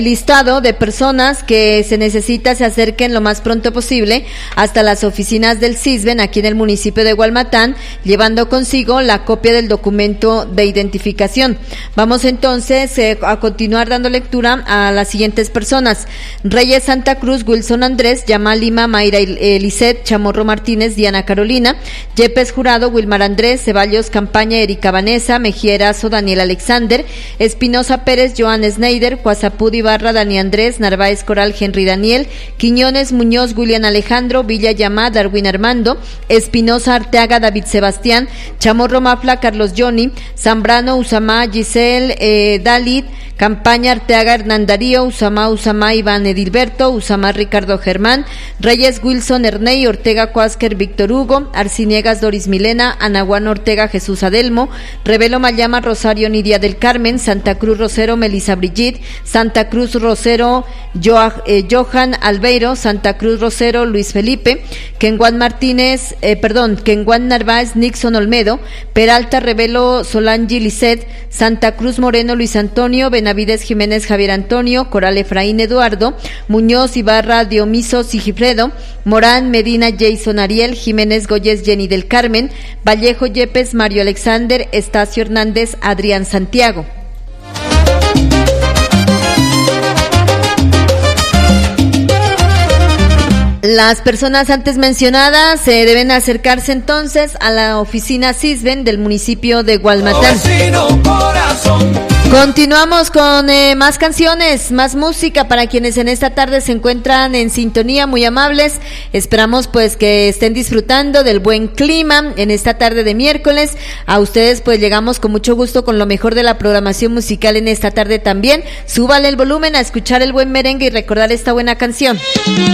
listado de personas que se necesita se acerquen lo más pronto posible hasta las oficinas del CISBEN aquí en el municipio de Hualmatán, llevando consigo la copia del documento de identificación. Vamos entonces a continuar dando lectura a las siguientes personas: Reyes Santa Cruz, Wilson Andrés, Yamal Lima, Mayra Lisset, Chamorro Martínez, Diana Carolina, Yepes Jurado, Wilmar Andrés, Ceballos Campaña, Erika Vanessa, Mejía Erazo, Daniel Alexander, Espinosa Pérez, Joan Schneider, Cuazapud Barra, Dani Andrés, Narváez Coral, Henry Daniel, Quiñones Muñoz, William Alejandro, Villa Yamá, Darwin Armando, Espinosa Arteaga, David Sebastián, Chamorro Mafla, Carlos Johnny, Zambrano, Usamá, Giselle, Dalit, Campaña Arteaga, Hernán Darío, Usamá, Iván Edilberto, Usamá Ricardo Germán, Reyes Wilson Erney, Ortega Cuásquer, Víctor Hugo, Arciniegas Doris Milena, Anahuán Ortega Jesús Adelmo, Revelo Mayama Rosario Nidia del Carmen, Santa Cruz Rosero Melissa Brigitte, Santa Cruz Rosero Johan Albeiro, Santa Cruz Rosero Luis Felipe, Kenguán Narváez Nixon Olmedo, Peralta Revelo Solangi Lisset, Santa Cruz Moreno Luis Antonio, Benavides Jiménez Javier Antonio, Coral Efraín Eduardo, Muñoz Ibarra Diomiso Sigifredo, Morán Medina Jason Ariel, Jiménez Goyes Jenny del Carmen, Vallejo Yepes Mario Alexander, Estacio Hernández Adrián Santiago. Las personas antes mencionadas deben acercarse entonces a la oficina CISBEN del municipio de Hualmatán. Continuamos con más canciones, más música para quienes en esta tarde se encuentran en sintonía, muy amables. Esperamos pues que estén disfrutando del buen clima en esta tarde de miércoles. A ustedes pues llegamos con mucho gusto con lo mejor de la programación musical en esta tarde también. Súbale el volumen a escuchar el buen merengue y recordar esta buena canción.